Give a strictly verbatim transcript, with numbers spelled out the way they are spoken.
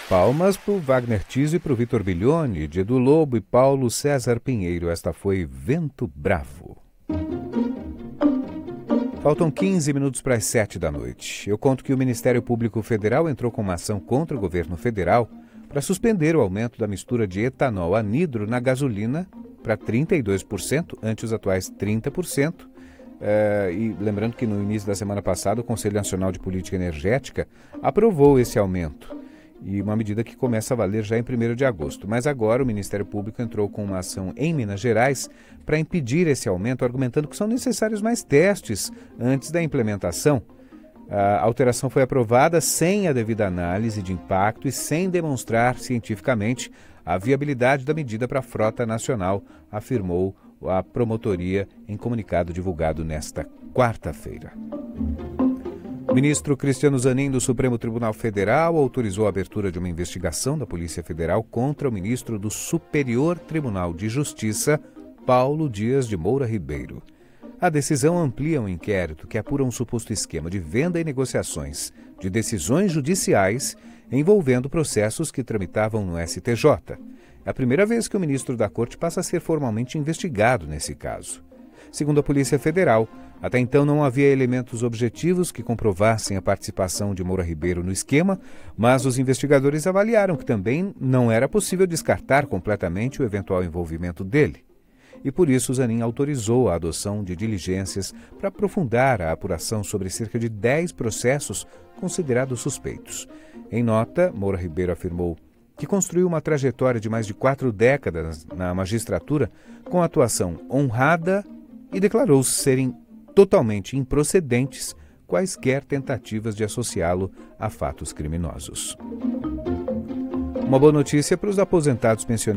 Palmas para o Wagner Tiso e para o Vitor Biglione, de Edu Lobo e Paulo César Pinheiro. Esta foi Vento Bravo. Faltam quinze minutos para as sete da noite. Eu conto que o Ministério Público Federal entrou com uma ação contra o governo federal para suspender o aumento da mistura de etanol anidro na gasolina para trinta e dois por cento, ante os atuais trinta por cento. Uh, e lembrando que no início da semana passada o Conselho Nacional de Política Energética aprovou esse aumento, e uma medida que começa a valer já em primeiro de agosto. Mas agora o Ministério Público entrou com uma ação em Minas Gerais para impedir esse aumento, argumentando que são necessários mais testes antes da implementação. A alteração foi aprovada sem a devida análise de impacto e sem demonstrar cientificamente a viabilidade da medida para a frota nacional, afirmou a promotoria em comunicado divulgado nesta quarta-feira. O ministro Cristiano Zanin, do Supremo Tribunal Federal, autorizou a abertura de uma investigação da Polícia Federal contra o ministro do Superior Tribunal de Justiça, Paulo Dias de Moura Ribeiro. A decisão amplia um inquérito que apura um suposto esquema de venda e negociações de decisões judiciais envolvendo processos que tramitavam no S T J. É a primeira vez que o ministro da Corte passa a ser formalmente investigado nesse caso. Segundo a Polícia Federal, até então não havia elementos objetivos que comprovassem a participação de Moura Ribeiro no esquema, mas os investigadores avaliaram que também não era possível descartar completamente o eventual envolvimento dele. E por isso Zanin autorizou a adoção de diligências para aprofundar a apuração sobre cerca de dez processos considerados suspeitos. Em nota, Moura Ribeiro afirmou que construiu uma trajetória de mais de quatro décadas na magistratura com atuação honrada e declarou serem totalmente improcedentes quaisquer tentativas de associá-lo a fatos criminosos. Uma boa notícia para os aposentados pensionistas